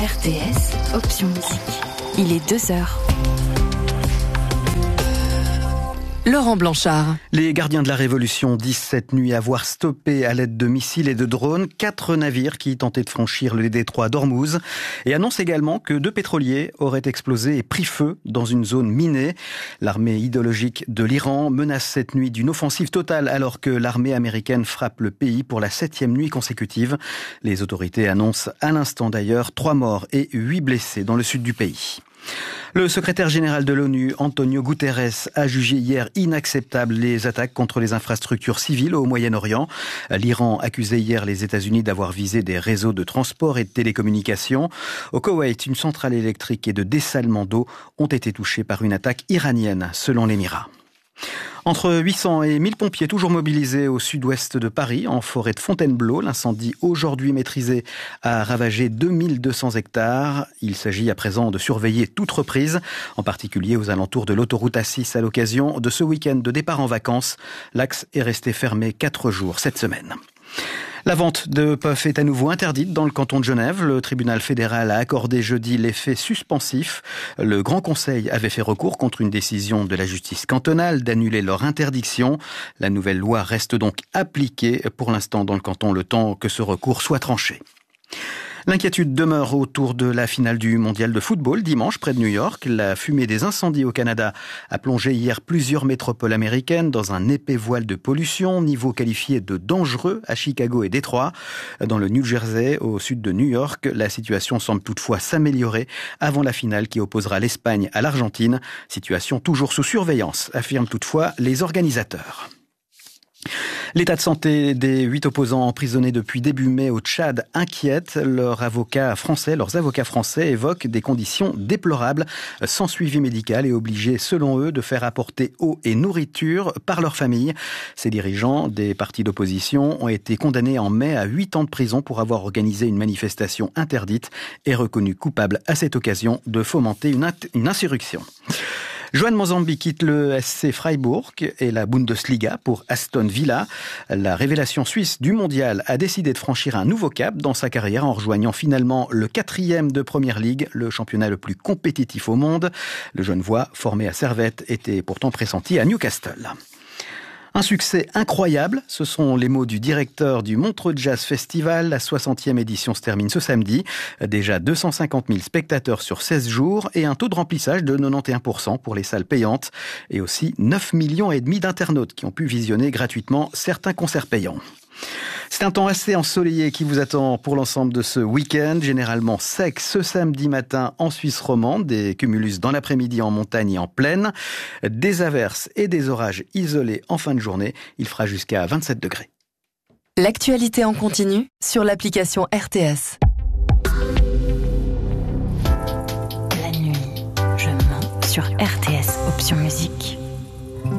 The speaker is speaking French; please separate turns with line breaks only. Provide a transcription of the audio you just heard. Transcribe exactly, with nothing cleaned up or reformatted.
R T S, option musique. Il est deux heures. Laurent Blanchard.
Les gardiens de la Révolution disent cette nuit avoir stoppé à l'aide de missiles et de drones quatre navires qui tentaient de franchir le détroit d'Ormuz et annoncent également que deux pétroliers auraient explosé et pris feu dans une zone minée. L'armée idéologique de l'Iran menace cette nuit d'une offensive totale alors que l'armée américaine frappe le pays pour la septième nuit consécutive. Les autorités annoncent à l'instant d'ailleurs trois morts et huit blessés dans le sud du pays. Le secrétaire général de l'ONU, Antonio Guterres, a jugé hier inacceptable les attaques contre les infrastructures civiles au Moyen-Orient. L'Iran accusait hier les États-Unis d'avoir visé des réseaux de transport et de télécommunications. Au Koweït, une centrale électrique et de dessalement d'eau ont été touchées par une attaque iranienne, selon l'Émirat. Entre huit cents et mille pompiers toujours mobilisés au sud-ouest de Paris, en forêt de Fontainebleau. L'incendie aujourd'hui maîtrisé a ravagé deux mille deux cents hectares. Il s'agit à présent de surveiller toute reprise, en particulier aux alentours de l'autoroute A six à l'occasion de ce week-end de départ en vacances. L'axe est resté fermé quatre jours cette semaine. La vente de puffs est à nouveau interdite dans le canton de Genève. Le tribunal fédéral a accordé jeudi l'effet suspensif. Le Grand Conseil avait fait recours contre une décision de la justice cantonale d'annuler leur interdiction. La nouvelle loi reste donc appliquée pour l'instant dans le canton le temps que ce recours soit tranché. L'inquiétude demeure autour de la finale du mondial de football dimanche près de New York. La fumée des incendies au Canada a plongé hier plusieurs métropoles américaines dans un épais voile de pollution, niveau qualifié de dangereux à Chicago et Détroit. Dans le New Jersey, au sud de New York, la situation semble toutefois s'améliorer avant la finale qui opposera l'Espagne à l'Argentine. Situation toujours sous surveillance, affirment toutefois les organisateurs. L'état de santé des huit opposants emprisonnés depuis début mai au Tchad inquiète. Leurs avocats français, leurs avocats français évoquent des conditions déplorables, sans suivi médical et obligés, selon eux, de faire apporter eau et nourriture par leur famille. Ces dirigeants des partis d'opposition ont été condamnés en mai à huit ans de prison pour avoir organisé une manifestation interdite et reconnus coupables à cette occasion de fomenter une, int- une insurrection. Joan Mozambique quitte le S C Freiburg et la Bundesliga pour Aston Villa. La révélation suisse du mondial a décidé de franchir un nouveau cap dans sa carrière en rejoignant finalement le quatrième de Premier League, le championnat le plus compétitif au monde. Le Genevois, formé à Servette, était pourtant pressenti à Newcastle. Un succès incroyable, ce sont les mots du directeur du Montreux Jazz Festival. La soixantième édition se termine ce samedi. Déjà deux cent cinquante mille spectateurs sur seize jours et un taux de remplissage de quatre-vingt-onze pour cent pour les salles payantes. Et aussi neuf millions et demi d'internautes qui ont pu visionner gratuitement certains concerts payants. C'est un temps assez ensoleillé qui vous attend pour l'ensemble de ce week-end, généralement sec ce samedi matin en Suisse romande, des cumulus dans l'après-midi en montagne et en plaine, des averses et des orages isolés en fin de journée. Il fera jusqu'à vingt-sept degrés.
L'actualité en continu sur l'application R T S. La nuit, je mens sur R T S, option musique.